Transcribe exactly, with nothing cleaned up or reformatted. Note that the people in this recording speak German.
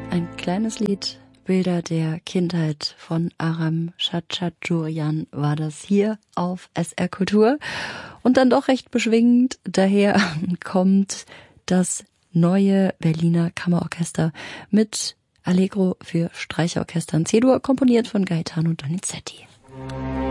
Ein kleines Lied, Bilder der Kindheit von Aram Chachadurian war das hier auf S R Kultur. Und dann doch recht beschwingend, daher kommt das neue Berliner Kammerorchester mit Allegro für Streicherorchester in C-Dur, komponiert von Gaetano Donizetti.